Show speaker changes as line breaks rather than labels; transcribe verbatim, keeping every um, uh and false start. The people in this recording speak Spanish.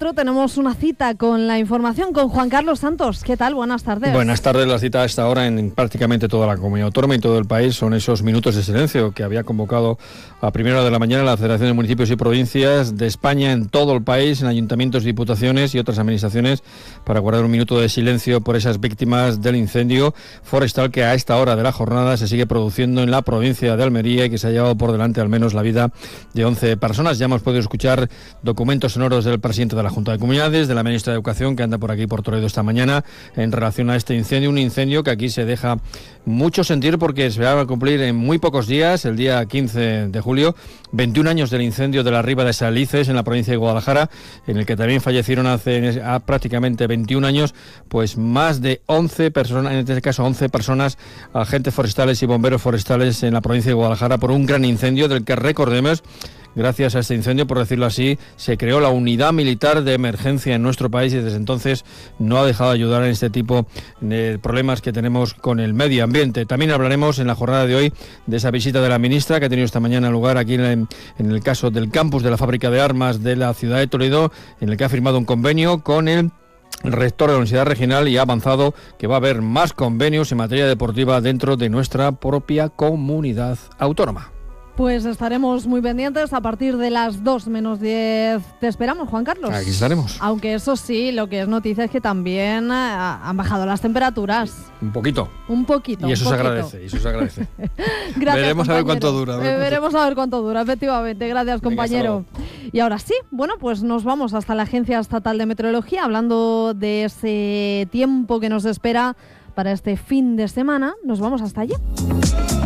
cuatro tenemos una cita con la información con Juan Carlos Santos. ¿Qué tal? Buenas tardes.
Buenas tardes. La cita a esta hora en prácticamente toda la comunidad autónoma y todo el país son esos minutos de silencio que había convocado a primera hora de la mañana la Federación de Municipios y Provincias de España en todo el país, en ayuntamientos, diputaciones y otras administraciones, para guardar un minuto de silencio por esas víctimas del incendio forestal que a esta hora de la jornada se sigue produciendo en la provincia de Almería y que se ha llevado por delante al menos la vida de once personas. Ya hemos podido escuchar documentos sonoros del presidente de la Junta de Comunidades, de la ministra de Educación, que anda por aquí por Toledo esta mañana, en relación a este incendio, un incendio que aquí se deja mucho sentir porque se va a cumplir en muy pocos días, el día quince de julio, veintiún años del incendio de la Riba de Salices en la provincia de Guadalajara, en el que también fallecieron hace a prácticamente veintiún años, pues más de once personas, en este caso once personas, agentes forestales y bomberos forestales en la provincia de Guadalajara por un gran incendio del que, recordemos, gracias a este incendio, por decirlo así, se creó la unidad militar de emergencia en nuestro país y desde entonces no ha dejado de ayudar en este tipo de problemas que tenemos con el medio ambiente. También hablaremos en la jornada de hoy de esa visita de la ministra que ha tenido esta mañana lugar aquí en, en el caso del campus de la fábrica de armas de la ciudad de Toledo, en el que ha firmado un convenio con el el rector de la Universidad Regional y ha avanzado que va a haber más convenios en materia deportiva dentro de nuestra propia comunidad autónoma.
Pues estaremos muy pendientes a partir de las dos menos diez. Te esperamos, Juan Carlos.
Aquí estaremos.
Aunque eso sí, lo que es noticia es que también eh, han bajado las temperaturas.
Un poquito.
Un poquito.
Y eso
un
se
poquito.
agradece, y eso se agradece.
Gracias,
veremos
compañero.
a ver cuánto dura.
Ver veremos a ver cuánto dura, efectivamente. Gracias, compañero.
Venga,
y ahora sí, bueno, pues nos vamos hasta la Agencia Estatal de Meteorología, hablando de ese tiempo que nos espera para este fin de semana. Nos vamos hasta allí.